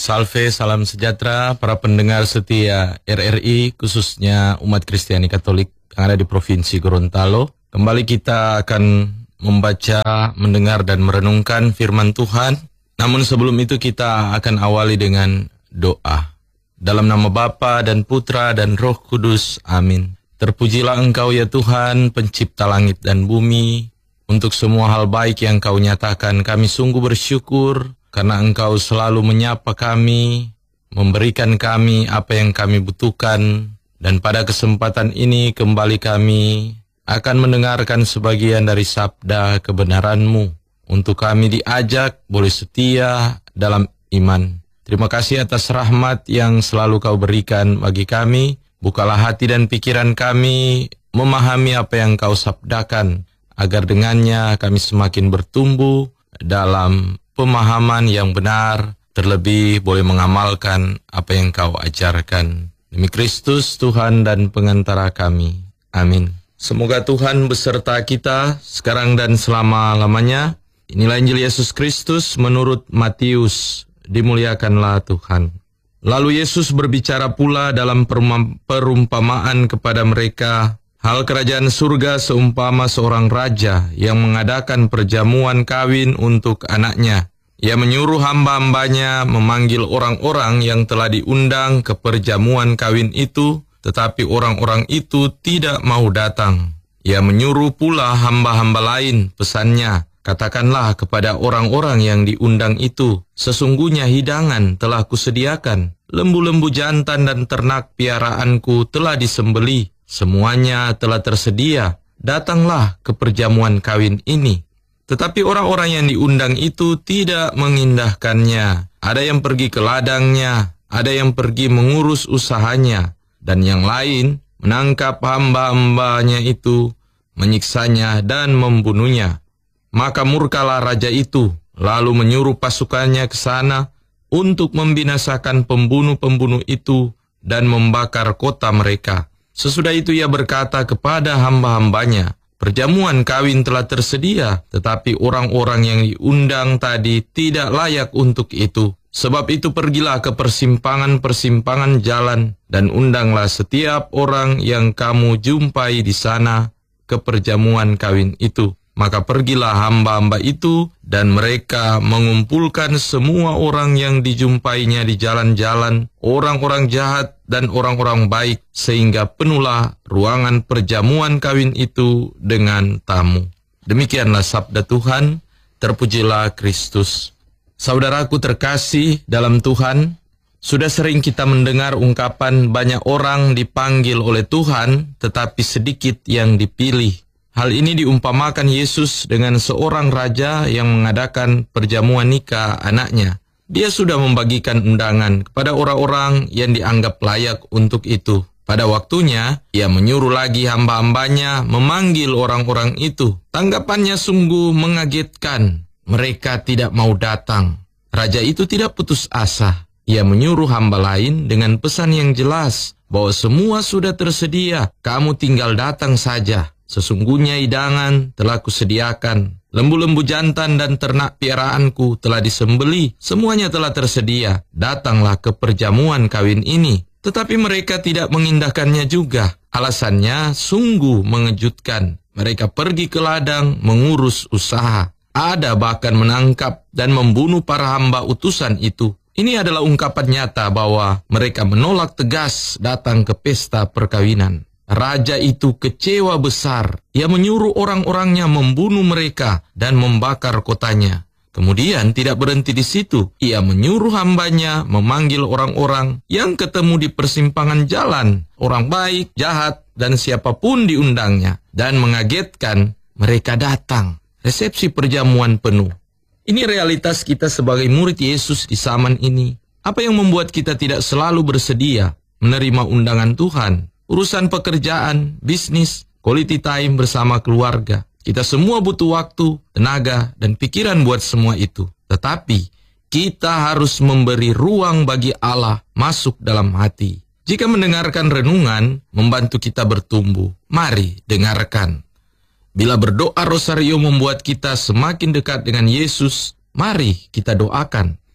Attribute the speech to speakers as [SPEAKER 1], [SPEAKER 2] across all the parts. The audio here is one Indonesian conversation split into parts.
[SPEAKER 1] Salve, salam sejahtera para pendengar setia RRI, khususnya umat Kristiani Katolik yang ada di Provinsi Gorontalo. Kembali kita akan membaca, mendengar dan merenungkan firman Tuhan. Namun sebelum itu kita akan awali dengan doa. Dalam nama Bapa dan Putra dan Roh Kudus, amin. Terpujilah Engkau ya Tuhan, pencipta langit dan bumi. Untuk semua hal baik yang Kau nyatakan, kami sungguh bersyukur karena Engkau selalu menyapa kami, memberikan kami apa yang kami butuhkan. Dan pada kesempatan ini kembali kami akan mendengarkan sebagian dari sabda kebenaran-Mu. Untuk kami diajak boleh setia dalam iman. Terima kasih atas rahmat yang selalu Kau berikan bagi kami. Bukalah hati dan pikiran kami memahami apa yang Kau sabdakan, agar dengannya kami semakin bertumbuh dalam pemahaman yang benar, terlebih boleh mengamalkan apa yang Kau ajarkan. Demi Kristus Tuhan dan pengantara kami. Amin. Semoga Tuhan beserta kita sekarang dan selama-lamanya. Inilah Injil Yesus Kristus menurut Matius. Dimuliakanlah Tuhan. Lalu Yesus berbicara pula dalam perumpamaan kepada mereka, hal kerajaan surga seumpama seorang raja yang mengadakan perjamuan kawin untuk anaknya. Ia menyuruh hamba-hambanya memanggil orang-orang yang telah diundang ke perjamuan kawin itu, tetapi orang-orang itu tidak mau datang. Ia menyuruh pula hamba-hamba lain, pesannya, katakanlah kepada orang-orang yang diundang itu, sesungguhnya hidangan telah kusediakan, lembu-lembu jantan dan ternak piaraanku telah disembelih, semuanya telah tersedia, datanglah ke perjamuan kawin ini. Tetapi orang-orang yang diundang itu tidak mengindahkannya. Ada yang pergi ke ladangnya, ada yang pergi mengurus usahanya, dan yang lain menangkap hamba-hambanya itu, menyiksanya dan membunuhnya. Maka murkalah raja itu, lalu menyuruh pasukannya ke sana untuk membinasakan pembunuh-pembunuh itu dan membakar kota mereka. Sesudah itu ia berkata kepada hamba-hambanya, perjamuan kawin telah tersedia, tetapi orang-orang yang diundang tadi tidak layak untuk itu. Sebab itu pergilah ke persimpangan-persimpangan jalan dan undanglah setiap orang yang kamu jumpai di sana ke perjamuan kawin itu. Maka pergilah hamba-hamba itu, dan mereka mengumpulkan semua orang yang dijumpainya di jalan-jalan, orang-orang jahat dan orang-orang baik, sehingga penuhlah ruangan perjamuan kawin itu dengan tamu. Demikianlah sabda Tuhan, terpujilah Kristus. Saudaraku terkasih dalam Tuhan, sudah sering kita mendengar ungkapan banyak orang dipanggil oleh Tuhan, tetapi sedikit yang dipilih. Hal ini diumpamakan Yesus dengan seorang raja yang mengadakan perjamuan nikah anaknya. Dia sudah membagikan undangan kepada orang-orang yang dianggap layak untuk itu. Pada waktunya, ia menyuruh lagi hamba-hambanya memanggil orang-orang itu. Tanggapannya sungguh mengagetkan. Mereka tidak mau datang. Raja itu tidak putus asa. Ia menyuruh hamba lain dengan pesan yang jelas bahwa semua sudah tersedia, kamu tinggal datang saja. Sesungguhnya hidangan telah kusediakan, lembu-lembu jantan dan ternak piaraanku telah disembelih, semuanya telah tersedia, datanglah ke perjamuan kawin ini. Tetapi mereka tidak mengindahkannya juga. Alasannya sungguh mengejutkan. Mereka pergi ke ladang mengurus usaha. Ada bahkan menangkap dan membunuh para hamba utusan itu. Ini adalah ungkapan nyata bahwa mereka menolak tegas datang ke pesta perkawinan. Raja itu kecewa besar. Ia menyuruh orang-orangnya membunuh mereka dan membakar kotanya. Kemudian tidak berhenti di situ. Ia menyuruh hambanya memanggil orang-orang yang ketemu di persimpangan jalan. Orang baik, jahat, dan siapapun diundangnya. Dan mengagetkan, mereka datang. Resepsi perjamuan penuh. Ini realitas kita sebagai murid Yesus di zaman ini. Apa yang membuat kita tidak selalu bersedia menerima undangan Tuhan? Urusan pekerjaan, bisnis, quality time bersama keluarga. Kita semua butuh waktu, tenaga, dan pikiran buat semua itu. Tetapi, kita harus memberi ruang bagi Allah masuk dalam hati. Jika mendengarkan renungan, membantu kita bertumbuh. Mari dengarkan. Bila berdoa rosario membuat kita semakin dekat dengan Yesus, mari kita doakan.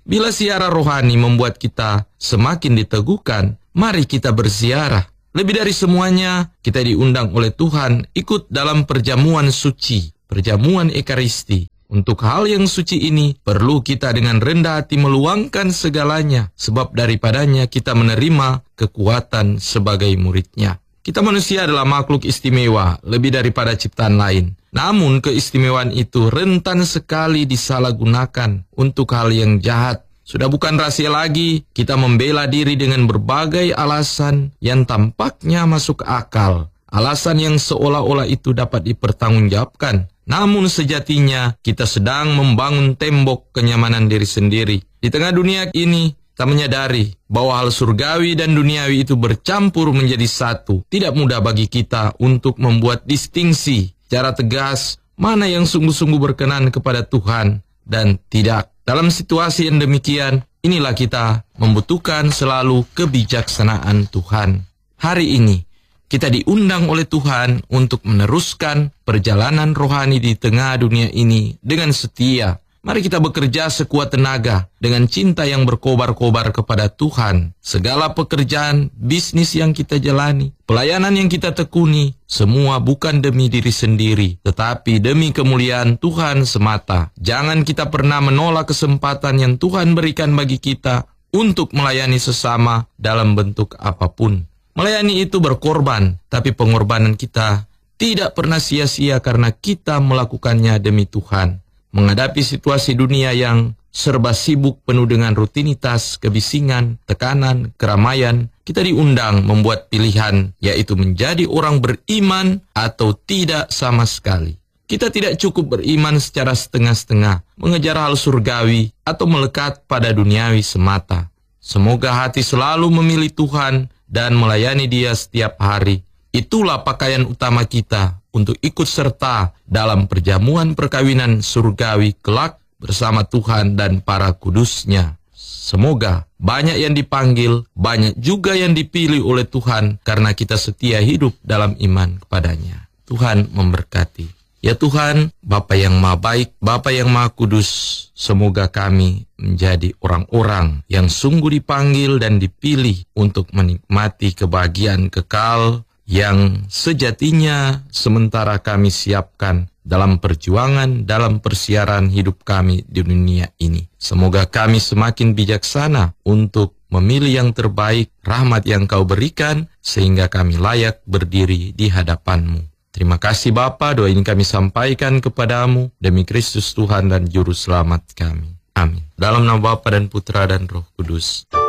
[SPEAKER 1] Bila ziarah rohani membuat kita semakin diteguhkan, mari kita berziarah. Lebih dari semuanya, kita diundang oleh Tuhan ikut dalam perjamuan suci, perjamuan Ekaristi. Untuk hal yang suci ini, perlu kita dengan rendah hati meluangkan segalanya, sebab daripadanya kita menerima kekuatan sebagai muridnya. Kita manusia adalah makhluk istimewa, lebih daripada ciptaan lain. Namun keistimewaan itu rentan sekali disalahgunakan untuk hal yang jahat. Sudah bukan rahasia lagi, kita membela diri dengan berbagai alasan yang tampaknya masuk akal. Alasan yang seolah-olah itu dapat dipertanggungjawabkan. Namun sejatinya kita sedang membangun tembok kenyamanan diri sendiri. Di tengah dunia ini, kita menyadari bahwa hal surgawi dan duniawi itu bercampur menjadi satu. Tidak mudah bagi kita untuk membuat distingsi secara tegas mana yang sungguh-sungguh berkenan kepada Tuhan dan tidak. Dalam situasi yang demikian, inilah kita membutuhkan selalu kebijaksanaan Tuhan. Hari ini, kita diundang oleh Tuhan untuk meneruskan perjalanan rohani di tengah dunia ini dengan setia. Mari kita bekerja sekuat tenaga dengan cinta yang berkobar-kobar kepada Tuhan. Segala pekerjaan, bisnis yang kita jalani, pelayanan yang kita tekuni, semua bukan demi diri sendiri, tetapi demi kemuliaan Tuhan semata. Jangan kita pernah menolak kesempatan yang Tuhan berikan bagi kita untuk melayani sesama dalam bentuk apapun. Melayani itu berkorban, tapi pengorbanan kita tidak pernah sia-sia karena kita melakukannya demi Tuhan. Menghadapi situasi dunia yang serba sibuk penuh dengan rutinitas, kebisingan, tekanan, keramaian, kita diundang membuat pilihan, yaitu menjadi orang beriman atau tidak sama sekali. Kita tidak cukup beriman secara setengah-setengah, mengejar hal surgawi atau melekat pada duniawi semata. Semoga hati selalu memilih Tuhan dan melayani Dia setiap hari. Itulah pakaian utama kita untuk ikut serta dalam perjamuan perkawinan surgawi kelak bersama Tuhan dan para kudusnya. Semoga banyak yang dipanggil, banyak juga yang dipilih oleh Tuhan karena kita setia hidup dalam iman kepadanya. Tuhan memberkati. Ya Tuhan, Bapa yang Maha Baik, Bapa yang Maha Kudus, semoga kami menjadi orang-orang yang sungguh dipanggil dan dipilih untuk menikmati kebahagiaan kekal yang sejatinya sementara kami siapkan dalam perjuangan, dalam persiaran hidup kami di dunia ini. Semoga kami semakin bijaksana untuk memilih yang terbaik, rahmat yang Kau berikan, sehingga kami layak berdiri di hadapan-Mu. Terima kasih Bapa, doa ini kami sampaikan kepadamu demi Kristus Tuhan dan Juru Selamat kami. Amin. Dalam nama Bapa dan Putra dan Roh Kudus.